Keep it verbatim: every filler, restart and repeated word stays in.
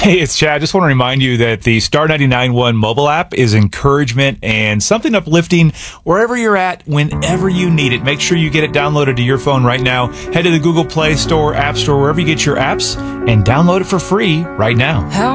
Hey, it's Chad. Just want to remind you that the Star ninety-nine point one mobile app is encouragement and something uplifting wherever you're at, whenever you need it. Make sure you get it downloaded to your phone right now. Head to the Google Play Store, App Store, wherever you get your apps, and download it for free right now.